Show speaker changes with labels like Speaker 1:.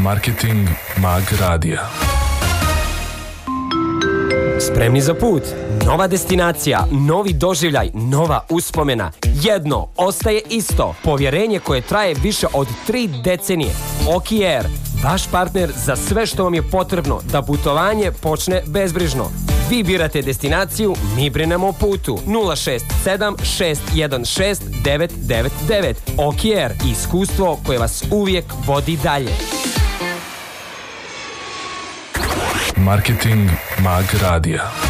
Speaker 1: Marketing Mag Radija.
Speaker 2: Spremni za put? Nova destinacija, novi doživljaj, nova uspomena. Jedno ostaje isto. Povjerenje koje traje više od 3 decenije. Oki Air, vaš partner za sve što vam je potrebno da putovanje počne bezbrižno. Vi birate destinaciju, mi brinemo o putu. 067 616 999. Oki Air, iskustvo koje vas uvijek vodi dalje.
Speaker 1: Marketing Mag Radija.